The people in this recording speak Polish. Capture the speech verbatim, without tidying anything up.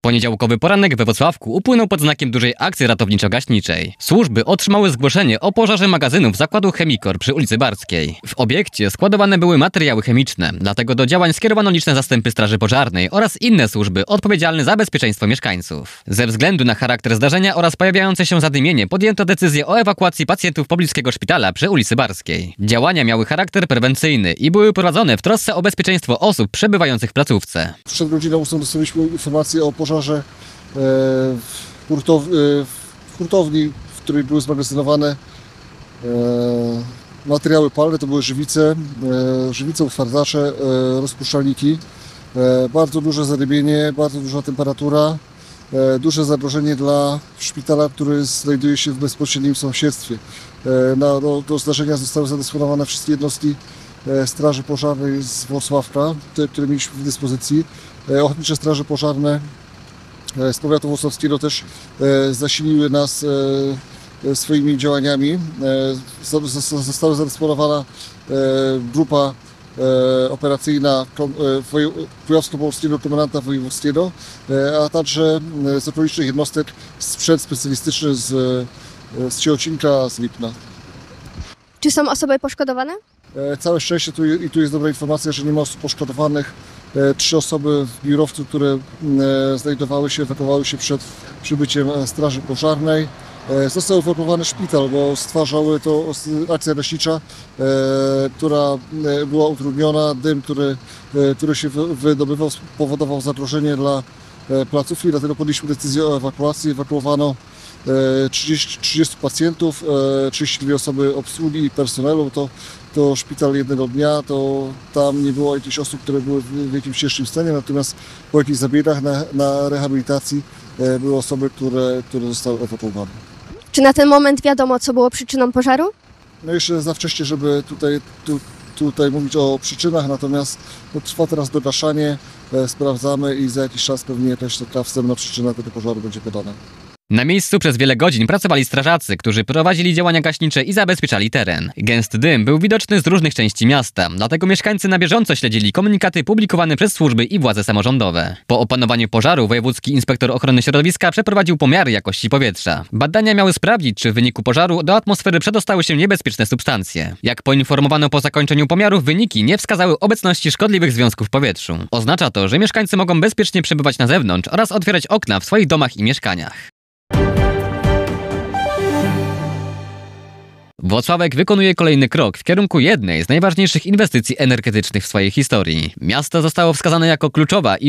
Poniedziałkowy poranek we Włocławku upłynął pod znakiem dużej akcji ratowniczo-gaśniczej. Służby otrzymały zgłoszenie o pożarze magazynów zakładu Chemikor przy ulicy Barskiej. W obiekcie składowane były materiały chemiczne, dlatego do działań skierowano liczne zastępy straży pożarnej oraz inne służby odpowiedzialne za bezpieczeństwo mieszkańców. Ze względu na charakter zdarzenia oraz pojawiające się zadymienie podjęto decyzję o ewakuacji pacjentów pobliskiego szpitala przy ulicy Barskiej. Działania miały charakter prewencyjny i były prowadzone w trosce o bezpieczeństwo osób przebywających w placówce. Przed godziną ósmą dostaliśmy informację o pożarze w, hurtow, w hurtowni, w której były zmagazynowane materiały palne. To były żywice, żywice, utwardzacze, rozpuszczalniki. Bardzo duże zadymienie, bardzo duża temperatura, duże zagrożenie dla szpitala, który znajduje się w bezpośrednim sąsiedztwie. Na, do, do zdarzenia zostały zadysponowane wszystkie jednostki Straży Pożarnej z Włocławka, te, które mieliśmy w dyspozycji. Ochotnicze straże pożarne z powiatu włocławskiego też zasiliły nas swoimi działaniami. Została zadysponowana grupa operacyjna Kujawsko-Pomorskiego Komendanta Wojewódzkiego, a także z okolicznych jednostek sprzęt specjalistyczny z, z Ciechocinka, z Lipna. Czy są osoby poszkodowane? Całe szczęście tu, i tu jest dobra informacja, że nie ma osób poszkodowanych. Trzy osoby w biurowcu, które znajdowały się, ewakuowały się przed przybyciem straży pożarnej. Został ewakuowany szpital, bo stwarzały to akcja leśnicza, która była utrudniona. Dym, który, który się wydobywał, spowodował zagrożenie dla placówki, dlatego podjęliśmy decyzję o ewakuacji. Ewakuowano trzydzieści, trzydziestu pacjentów, trzydzieści dwie osoby obsługi i personelu. To, to szpital jednego dnia, to tam nie było jakichś osób, które były w jakimś cięższym stanie, natomiast po jakichś zabiegach na, na rehabilitacji były osoby, które, które zostały ewakuowane. Czy na ten moment wiadomo, co było przyczyną pożaru? No jeszcze za wcześnie, żeby tutaj, tu, tutaj mówić o przyczynach, natomiast no, trwa teraz dogaszanie, e, sprawdzamy i za jakiś czas pewnie jakaś taka wstępna przyczyna tego pożaru będzie podana. Na miejscu przez wiele godzin pracowali strażacy, którzy prowadzili działania gaśnicze i zabezpieczali teren. Gęsty dym był widoczny z różnych części miasta, dlatego mieszkańcy na bieżąco śledzili komunikaty publikowane przez służby i władze samorządowe. Po opanowaniu pożaru wojewódzki inspektor ochrony środowiska przeprowadził pomiary jakości powietrza. Badania miały sprawdzić, czy w wyniku pożaru do atmosfery przedostały się niebezpieczne substancje. Jak poinformowano po zakończeniu pomiarów, wyniki nie wskazały obecności szkodliwych związków w powietrzu. Oznacza to, że mieszkańcy mogą bezpiecznie przebywać na zewnątrz oraz otwierać okna w swoich domach i mieszkaniach. Włocławek wykonuje kolejny krok w kierunku jednej z najważniejszych inwestycji energetycznych w swojej historii. Miasto zostało wskazane jako kluczowa i